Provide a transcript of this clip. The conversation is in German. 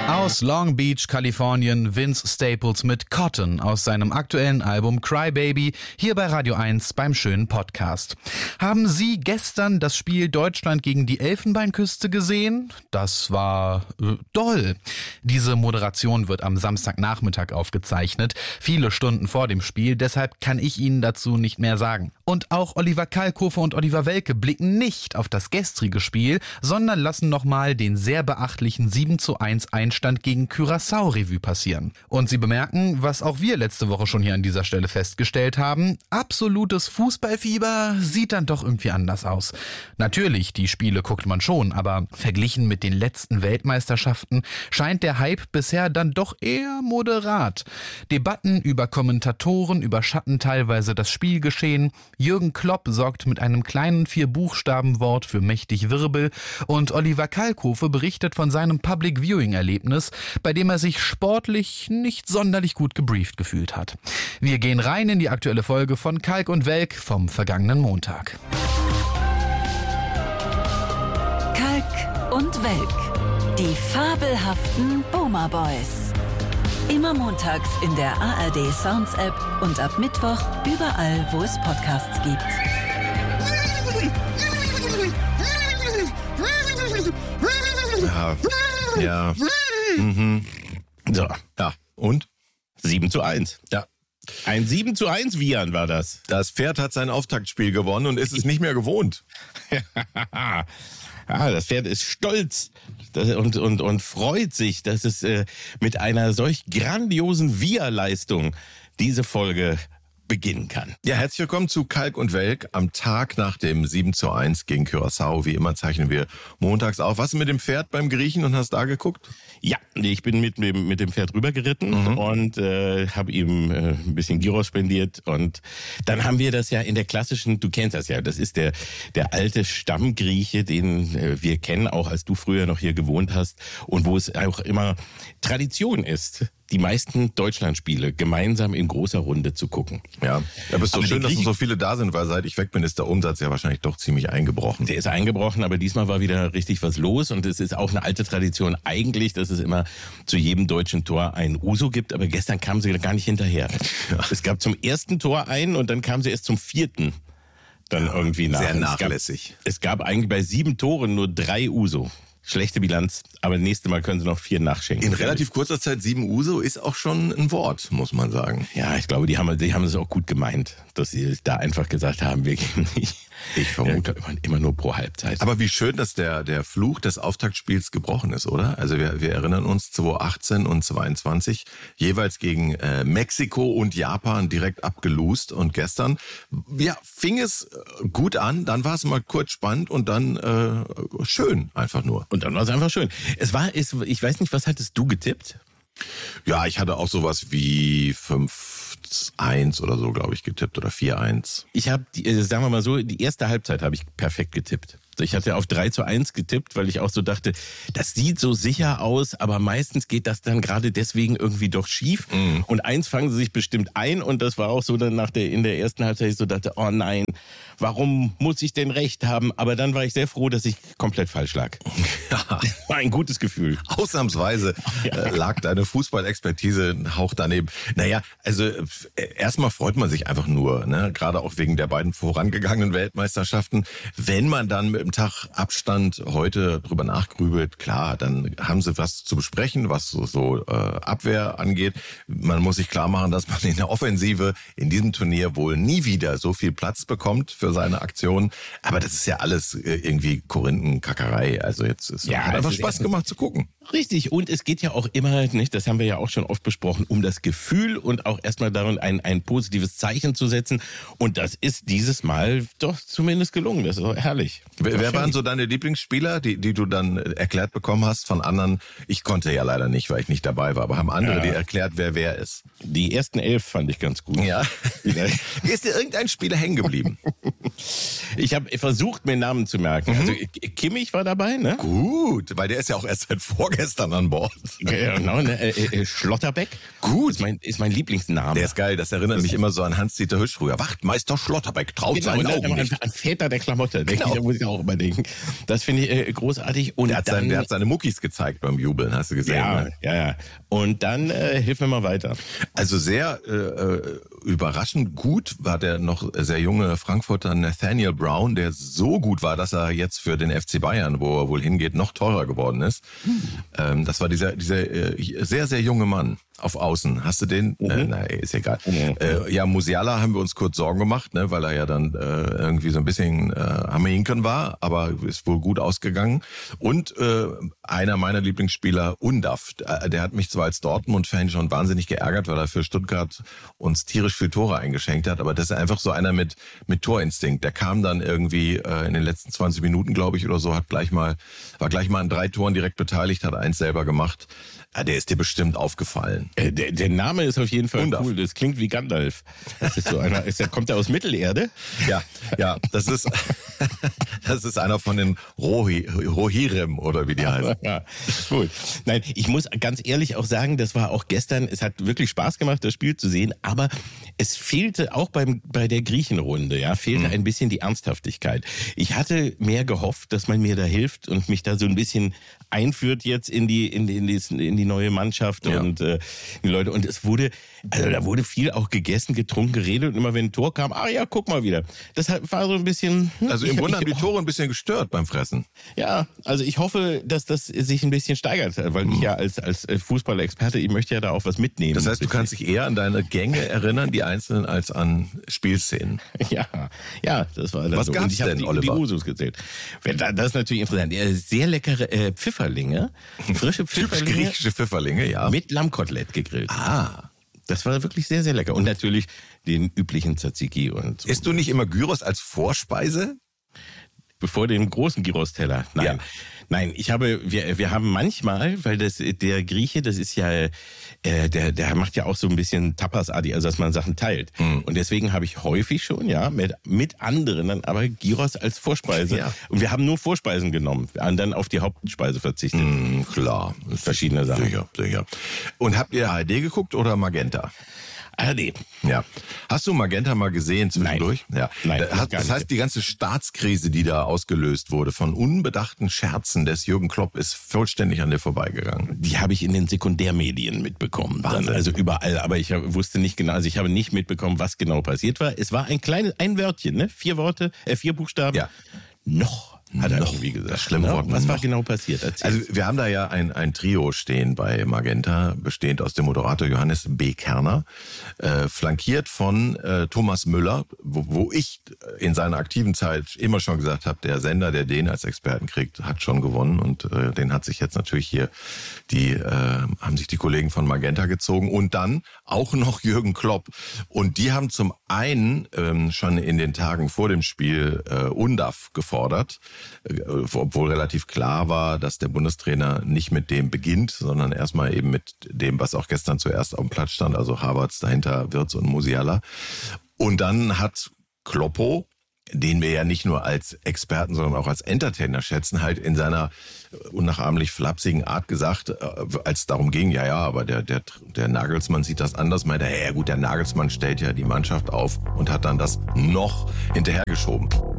Aus Long Beach, Kalifornien, Vince Staples mit Cotton aus seinem aktuellen Album Cry Baby, hier bei Radio 1 beim schönen Podcast. Haben Sie gestern das Spiel Deutschland gegen die Elfenbeinküste gesehen? Das war doll. Diese Moderation wird am Samstagnachmittag aufgezeichnet, viele Stunden vor dem Spiel, deshalb kann ich Ihnen dazu nicht mehr sagen. Und auch Oliver Kalkofe und Oliver Welke blicken nicht auf das gestrige Spiel, sondern lassen nochmal den sehr beachtlichen 7:1 Einstand gegen Curaçao Revue passieren. Und Sie bemerken, was auch wir letzte Woche schon hier an dieser Stelle festgestellt haben, absolutes Fußballfieber sieht dann doch irgendwie anders aus. Natürlich, die Spiele guckt man schon, aber verglichen mit den letzten Weltmeisterschaften scheint der Hype bisher dann doch eher moderat. Debatten über Kommentatoren überschatten teilweise das Spielgeschehen, Jürgen Klopp sorgt mit einem kleinen 4-Buchstaben-Wort für mächtig Wirbel und Oliver Kalkofe berichtet von seinem Public-Viewing-Erlebnis, bei dem er sich sportlich nicht sonderlich gut gebrieft gefühlt hat. Wir gehen rein in die aktuelle Folge von Kalk und Welk vom vergangenen Montag. Kalk und Welk, die fabelhaften Boomer Boys. Immer montags in der ARD Sounds App und ab Mittwoch überall, wo es Podcasts gibt. Ja. So, ja. Und? 7:1. Ja. Ein 7:1 Vian war das. Das Pferd hat sein Auftaktspiel gewonnen und ist es nicht mehr gewohnt. Das Pferd ist stolz und freut sich, dass es mit einer solch grandiosen Via-Leistung diese Folge beginnen kann. Ja, herzlich willkommen zu Kalk und Welk am Tag nach dem 7:1 gegen Curaçao. Wie immer zeichnen wir montags auf. Was mit dem Pferd beim Griechen und hast da geguckt? Ja, ich bin mit dem Pferd rübergeritten und habe ihm ein bisschen Gyros spendiert. Und dann haben wir das ja in der klassischen, du kennst das ja, das ist der alte Stammgrieche, den wir kennen, auch als du früher noch hier gewohnt hast und wo es auch immer Tradition ist, die meisten Deutschlandspiele gemeinsam in großer Runde zu gucken. Ja, aber es ist doch schön, dass so viele da sind, weil seit ich weg bin, ist der Umsatz ja wahrscheinlich doch ziemlich eingebrochen. Der ist eingebrochen, aber diesmal war wieder richtig was los und es ist auch eine alte Tradition eigentlich, dass es immer zu jedem deutschen Tor ein Uso gibt, aber gestern kamen sie gar nicht hinterher. Ja. Es gab zum ersten Tor einen und dann kamen sie erst zum vierten dann irgendwie nach. Sehr nachlässig. Es gab eigentlich bei 7 Toren nur 3 Uso. Schlechte Bilanz, aber nächstes Mal können sie noch 4 nachschenken. In relativ kurzer Zeit 7 Uso ist auch schon ein Wort, muss man sagen. Ja, ich glaube, die haben es auch gut gemeint, dass sie da einfach gesagt haben, wir gehen nicht. Ich vermute immer nur pro Halbzeit. Aber wie schön, dass der Fluch des Auftaktspiels gebrochen ist, oder? Also wir erinnern uns 2018 und 2022 jeweils gegen Mexiko und Japan direkt abgelost und gestern fing es gut an, dann war es mal kurz spannend und dann schön einfach nur. Und dann war es einfach schön. Ich weiß nicht, was hattest du getippt? Ja, ich hatte auch sowas wie 5:1 oder so, glaube ich, getippt oder 4:1. Ich habe, sagen wir mal so, die erste Halbzeit habe ich perfekt getippt. Ich hatte auf 3:1 getippt, weil ich auch so dachte, das sieht so sicher aus, aber meistens geht das dann gerade deswegen irgendwie doch schief. Und eins fangen sie sich bestimmt ein und das war auch so dann in der ersten Halbzeit, ich so dachte, oh nein, warum muss ich denn recht haben? Aber dann war ich sehr froh, dass ich komplett falsch lag. Ja. War ein gutes Gefühl. Ausnahmsweise lag deine Fußballexpertise ein Hauch daneben. Naja, also erstmal freut man sich einfach nur, ne? Gerade auch wegen der beiden vorangegangenen Weltmeisterschaften. Wenn man dann mit einem Tag Abstand heute drüber nachgrübelt, klar, dann haben sie was zu besprechen, was so Abwehr angeht. Man muss sich klar machen, dass man in der Offensive in diesem Turnier wohl nie wieder so viel Platz bekommt für seine Aktionen. Aber das ist ja alles irgendwie Korinthenkackerei. Also jetzt hat einfach Spaß gemacht zu gucken. Richtig. Und es geht ja auch immer, nicht, das haben wir ja auch schon oft besprochen, um das Gefühl und auch erstmal darin ein positives Zeichen zu setzen. Und das ist dieses Mal doch zumindest gelungen. Das ist doch herrlich. Wer waren so deine Lieblingsspieler, die du dann erklärt bekommen hast von anderen? Ich konnte ja leider nicht, weil ich nicht dabei war. Aber haben andere dir erklärt, wer ist? Die ersten 11 fand ich ganz gut. Ja. Ist dir irgendein Spieler hängen geblieben? Ich habe versucht, mir Namen zu merken. Also Kimmich war dabei, ne? Gut, weil der ist ja auch erst seit vorgestern gestern an Bord. Genau, Schlotterbeck. Gut. Ist mein Lieblingsname. Der ist geil, das erinnert mich immer so an Hans-Dieter Hüsch früher. Wachtmeister Schlotterbeck, traut seinen Augen nicht. An Väter der Klamotte, genau. Da muss ich auch überlegen. Das finde ich großartig. Und der hat seine Muckis gezeigt beim Jubeln, hast du gesehen? Ja. Und dann hilf mir mal weiter. Also sehr überraschend gut war der noch sehr junge Frankfurter Nathaniel Brown, der so gut war, dass er jetzt für den FC Bayern, wo er wohl hingeht, noch teurer geworden ist. Das war dieser sehr, sehr junge Mann auf Außen. Hast du den? Nein, ist egal. Musiala haben wir uns kurz Sorgen gemacht, ne, weil er ja dann irgendwie so ein bisschen am Hinken war, aber ist wohl gut ausgegangen. Und einer meiner Lieblingsspieler, Undav, der hat mich zwar als Dortmund-Fan schon wahnsinnig geärgert, weil er für Stuttgart uns tierisch viel Tore eingeschenkt hat, aber das ist einfach so einer mit Torinstinkt. Der kam dann irgendwie in den letzten 20 Minuten, glaube ich, oder so, war gleich mal an 3 Toren direkt beteiligt, hat 1 selber gemacht. Ja, der ist dir bestimmt aufgefallen. Der Name ist auf jeden Fall Undav. Cool. Das klingt wie Gandalf. Das ist so einer. Kommt der aus Mittelerde? Ja, das ist einer von den Rohirrim oder wie die heißen. Ja, cool. Nein, ich muss ganz ehrlich auch sagen, das war auch gestern. Es hat wirklich Spaß gemacht, das Spiel zu sehen, aber es fehlte auch bei der Griechenrunde, fehlte ein bisschen die Ernsthaftigkeit. Ich hatte mehr gehofft, dass man mir da hilft und mich da so ein bisschen einführt jetzt in die neue Mannschaft und die Leute. Und da wurde viel auch gegessen, getrunken, geredet und immer wenn ein Tor kam, guck mal wieder. Das war so ein bisschen... Also im Grunde haben die Tore ein bisschen gestört beim Fressen. Ja, also ich hoffe, dass das sich ein bisschen steigert, weil ich ja als Fußballexperte, ich möchte ja da auch was mitnehmen. Das heißt, du kannst dich eher an deine Gänge erinnern, die einzelnen, als an Spielszenen. Ja, das war dann was so. Was gab's denn, Oliver? Die Usus gezählt. Das ist natürlich interessant. Sehr leckere Pfifferlinge, frische Pfifferlinge. Griechische Pfifferlinge, ja. Mit Lammkotelett gegrillt. Das war wirklich sehr, sehr lecker. Und natürlich den üblichen Tzatziki und so. Isst du nicht immer Gyros als Vorspeise? Bevor dem großen Gyros-Teller. Nein. Ja. Nein, wir haben manchmal, weil der Grieche, das ist ja, der macht ja auch so ein bisschen Tapas-artig, also dass man Sachen teilt. Und deswegen habe ich häufig schon, mit anderen dann aber Gyros als Vorspeise. Ja. Und wir haben nur Vorspeisen genommen, dann auf die Hauptspeise verzichtet. Klar. Verschiedene Sachen. Sicher. Und habt ihr ARD geguckt oder Magenta? ARD. Ja. Hast du Magenta mal gesehen zwischendurch? Nein. Ja. Nein, das heißt, die ganze Staatskrise, die da ausgelöst wurde von unbedachten Scherzen des Jürgen Klopp, ist vollständig an dir vorbeigegangen. Die habe ich in den Sekundärmedien mitbekommen. Dann, also überall. Aber ich wusste nicht genau, also ich habe nicht mitbekommen, was genau passiert war. Es war ein Wörtchen, ne? 4 Buchstaben. Ja. Noch. Hat er irgendwie gesagt. Das schlimme Wort. Was war genau passiert? Erzähl's. Also wir haben da ja ein Trio stehen bei Magenta, bestehend aus dem Moderator Johannes B. Kerner, flankiert von Thomas Müller, wo ich in seiner aktiven Zeit immer schon gesagt habe, der Sender, der den als Experten kriegt, hat schon gewonnen und den hat sich jetzt natürlich hier haben sich die Kollegen von Magenta gezogen und dann auch noch Jürgen Klopp. Und die haben zum einen schon in den Tagen vor dem Spiel Undav gefordert, obwohl relativ klar war, dass der Bundestrainer nicht mit dem beginnt, sondern erstmal eben mit dem, was auch gestern zuerst auf dem Platz stand, also Havertz, dahinter Wirtz und Musiala. Und dann hat Kloppo, den wir ja nicht nur als Experten, sondern auch als Entertainer schätzen, halt in seiner unnachahmlich flapsigen Art gesagt, als es darum ging, aber der Nagelsmann sieht das anders, meinte er, der Nagelsmann stellt ja die Mannschaft auf und hat dann das noch hinterhergeschoben.